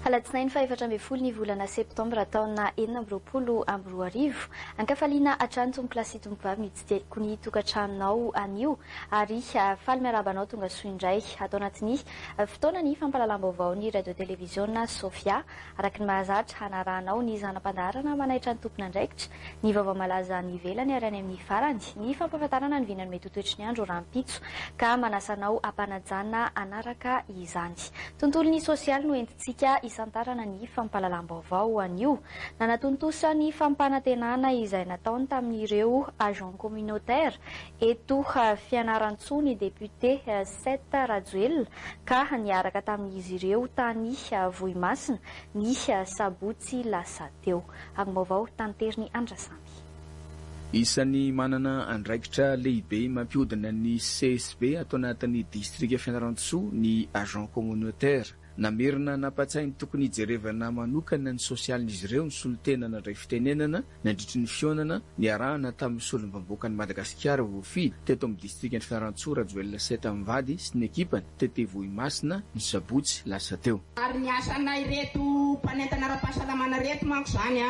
Alatsinainy 14 ny volana septambra taona 2024 ankafaliana atrany tomoklasy tompobavy mitsideko ny tokantranonao anio ary faly miarabanao tonga soa indray atao anatin'ny fotoanany fampahalalam-baovao ny radio televisiona Sofia araky ny mahazatra hanarahanao ny zanam-pandaharana manaitra ny tompona andraikitra ny vaovao malaza ny ivelany ary any amin'ny farany ny fampahafantarana ny vinany mety toetry ny andro rahampitso ka manasanao ampanajana anaraka izany. Tontolon'ny sosialy no entitsika isantarana ny fampahalalam-baovao anio nanatontosa ny fampanantenana izay nataony tamin'ireo agent communautaire eto fianaran-tsoa ny député 7 Rajoelina ka niaraka tamin'izy ireo tany Vohimasina ny sabotsy lasa teo. Agny-baovao tanteriny Andrasamy. Isan'ny manana andraikitra lehibe mampihodina ny CSB atao anatin'ny distrika fianaran-tsoa ny agent communautaire. Namerina napatsainy tokony hijerevana manokana ny sosialin'izy ireo ny solotenana indray fitenenana nandritry ny fionana ny arahana tamin'ny solombamboaka ny Madagasikara voafidy teto amin'ny distrika ny fianaran-tsoa Rajoelina 7 Mivady sy ny ekipany tete Vohimasina ny sabotsy lasa teo. Ary ny asanay reto mpanentana ara-pahasalamana reto manko zany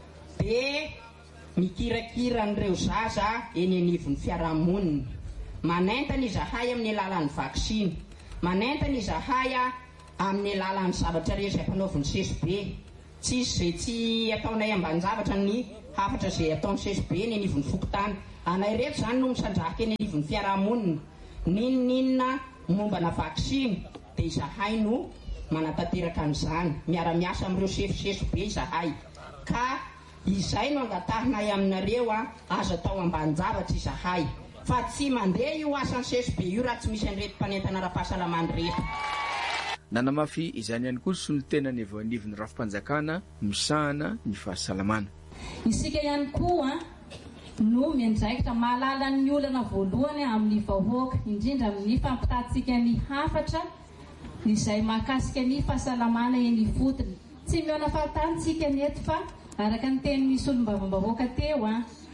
de mikirakira an'ireo zaza eny anivon'ny fiarahamonina, manentana izahay amin'ny alalan'ny vaksiny, manentana izahay amin'ny alalan'ny zavatra rehetra izay mpanaoviny CSB, tsisy izay tsy ataonay ambanin-javatra ny hafatra izay ataon'ny CSB eny anivon'ny fokontany. Anay reto zany no misandraka eny anivon'ny fiarahamonina ninninona mombana vaksiny dia izahay no manatanteraka an'izany, miara-miasa amin'ireo CSB izahay ka izay no angatarina aminareo azo atao ambanin-javatra izahay fa tsy mandeha io asan'ny CSB io raha tsy misy an'ireto mpanentana ara-pahasalamana reto. Nanamafy izany ihany koa solontenany avy anivon'ny rafim-panjakana misahana ny fahasalamana. Isika ihany koa no miandraikitra mahalala ny olana voalohany amin'ny vahoaka indrindra amin'ny fampitatsika ny hafatra izay mahakasika ny fahasalamana eny fotony. Tsy miona fahatantsika neto fa araka ny teny misy olombavambahoaka teo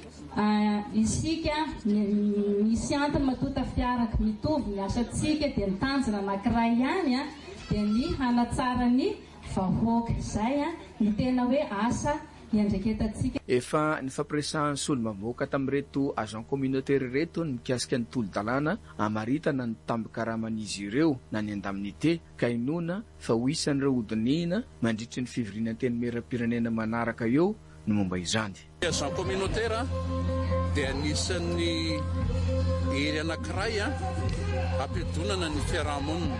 isika misy antony matota fiaraka mitovy ny asantsika dia ny tanjona anankiray ihany dia ny hanatsara ny vahoaka. Izay ny tena hoe asa iandraiketantsika. Efa ny fampiresahan'ny solombamboaka tamin'ireto agent communautaire reto ny mikasika ny tolo-dalàna amaritana ny tambin-karaman'izy ireo na ny andaminité ka inona fa ho isan'ireo hodinina mandritry ny fivoriana teny meram-pirenena manaraka eo no momba izany. Agent communautaire dia anisan'ny hery anankiray ampidonana ny fiarahamonina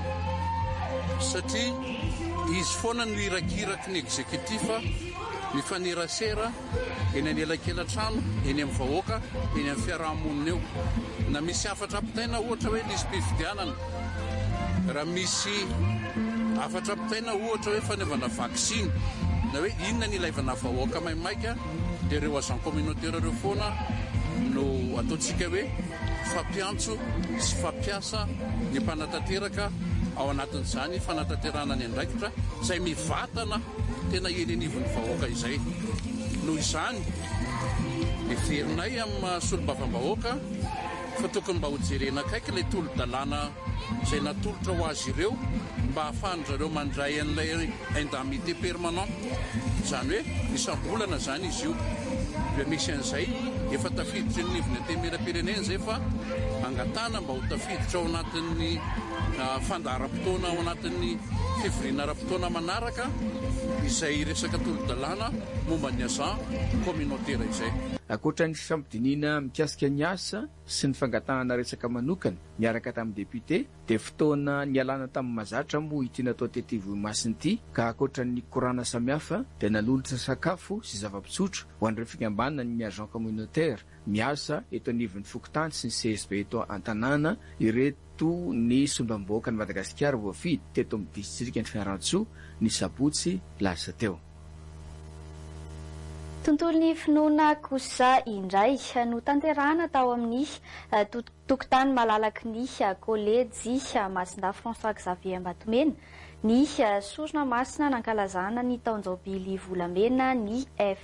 satria izy foana no irakiraky ny exécutif ny fanerasera eny anelakelan-trano eny amin'ny vahoaka eny amin'ny fiarahamonina eo na misy afatra apitaina ohatra hoe nisy mpifidianana raha misy afatra apitaina ohatra hoe fanaovana vaksiny na hoe inona ny ilaivana vahoaka maimaika dia ireo agent communautaire ireo foana no ataontsika hoe fampiantso sy fampiasa ny mpanatanteraka ao anatin'izany fanatanterana ny andraikitra izay mivatana tena eny anivon'ny vahoaka izay. Noho izany heverinay amin'ny solombavambahoaka fa tokony mba ho jerena akaiky ilay tolo-dalàna izay natolotra ho azy ireo mba hahafahan'zareo mandray an'ilay indemnité permanente, izany hoe isam-bolana zany izy io. Dia misy an'izay efa tafiditra ny nivony temeram-pirenena zay fa angatana mba ho tafiditra ao anatin'ny fandaharam-potoana ao anatin'ny fivoriana ara-potoana manaraka izay resaka tolo-dalàna momba ny agent communautaire izay. Ankoatra ny fifampidinina mikasika ny asa sy ny fangatahana resaka manokana miaraka tamin'ny député dia fotoana nialana tamin'ny mahazatra moa ity natao tety Vohimasina ity ka ankoatra ny korana samihafa dia nanolotra sakafo sy zava-pisotro ho an'ireo fikambanana ny agent communautaire miasa eto anivon'ny fokontany sy ny CSB eto an-tanàna ireto ny solombamboaka ny Madagasikara voafidy teto amin'ny distrika ny fianaran-tsoa ny sabotsy lasa teo. Tontolon'ny finoana kosa indray no tanterahana tao amin'ny tokotany malalaky ny kolejy Masinda François Xavier Mbatomena Ny sorona masina nankalazana ny taonjaobily volamena ny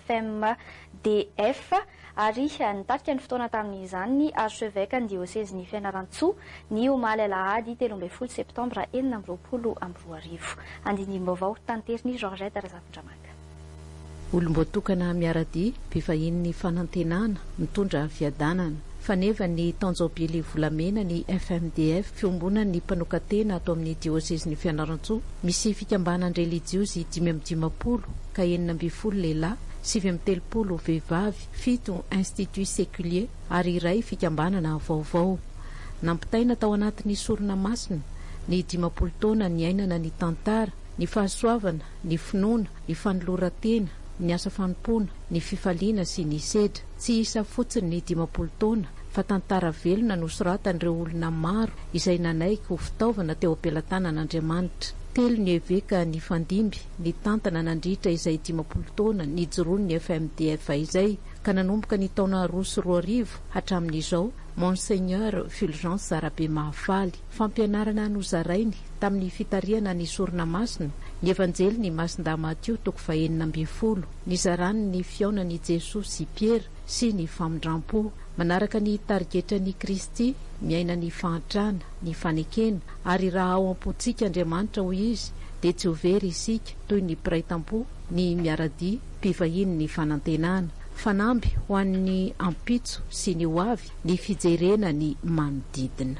FMDF ary nitarika ny fotoana tamin'izany ny archevêque ny diocèse ny Fianarantsoa ny omaly alahady 13 septambra 2024. Andindim-baovao tanteriny Georgette Razafindramanga. Olom-boatokana miaradi mpivahin'ny fanantenana mitondra fiadanana faneva ny taonjaobily volamena ny FMDF fiombona ny mpanokatena ato amin'ny diocèse ny Fianarantsoa misy fikambanany relijiosy 5 ka 12 lehilahy 7 vehivavy 7 institut séculier ary iray fikambanana vaovao nampitaina tao anatin'ny sorona masina ny 50 taona ny ainana ny tantara ny fahasoavana ny finoana ny fanoloratena ny asa fanompona ny fifaliana sy ny sedra tsy isa fotsiny ny 50 taona fa tantara velona no soratan'ireo olona maro izay nanaiky ho fitaovana teo ampelantanan'Andriamanitra. Telo ny eveka ny fandimby ny tantana nandritra izay 50 taona ny joroany ny FMDF izay ka nanomboka ny taona 2024 hatramin'izao. Monseigneur Fulgence Zarabe Mahafaly fampianarana nozarainy tamin'ny fitariana ny sorona masina ny evanjely ny Masinda Matio 4:20 ny zarany ny fiaonany Jesosy sy Pierre sy ny famindrampo manaraka ny tarigetra ny Kristy miaina ny fahantrana ny fanekena ary raha ao ampotsika Andriamanitra ho izy dia tsy ho very isika toy ny piraitampo ny miaradi mpivahiny ny fanantenana fanamby ho an'ny ampitso sy ny hoavy ny fijerena ny manodidina.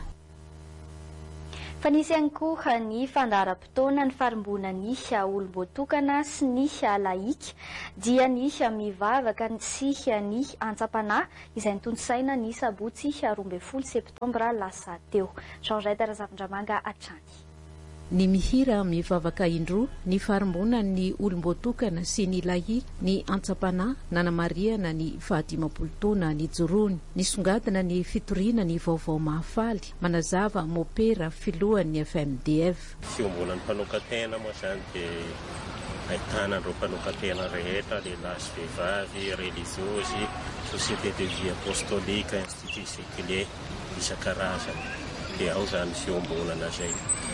Fa nisy ihany koa ny fandaharam-potoana ny farimbona ny olom-boatokana sy ny laika dia ny mivavaka sy ny antsapana izay nitondsaina ny sabotsy 12 septambra lasa teo. Georgette Razafindramanga Atrany. Ny mihira mivavaka indroa ny farimbona ny olom-boatokana sy ny laika ny antsapana nanamariana ny 15 taona ny jorony ny songadina ny fitoriana ny vaovao Mahafaly manazava mopera filohan'ny FMDF. Fiombonan'ny mpanokatena moa zany dia ahitana ireo mpanokatena rehetra lehilahy sy vehivavy reliziosy société de vie apostolique institut séculier isan-karazany dia ao zany fiombonana zay.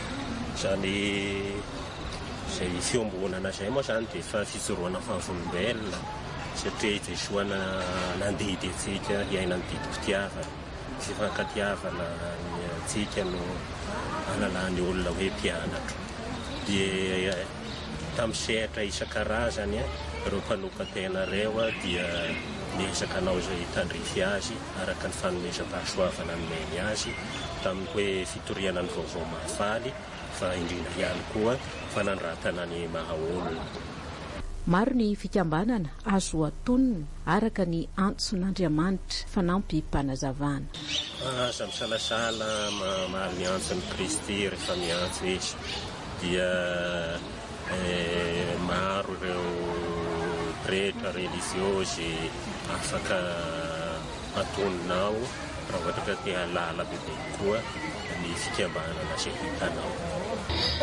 Zany zay fiombonana zay moa zany dia fa fijoroana fahavolombelona satria Jesoa nandidy atsika hiaina ny didim-pitiavana sy fankatiavana antsika no analany olona hoe mpianatra. Dia tamin'ny sehatra isan-karazany ireo mpanokatena reo dia miezaka anao izay tandrify azy araka ny fanomezam-pahasoavana nomeny azy tamin'ny hoe fitoriana ny vaovao Mahafaly fa indrindra ihany koa fanandratana ny mahaolona. Maro ny fikambanana azo atonina araka ny antson'Andriamanitra fanampy mpanazavana. Aza misalasala mamaly ny antson'ny Kristy rehefa miantso izy dia maro ireo prêtre reliziosy afaka atoninao raha ohatra ka te halala bebe koa ny fikambanana izay hitanao.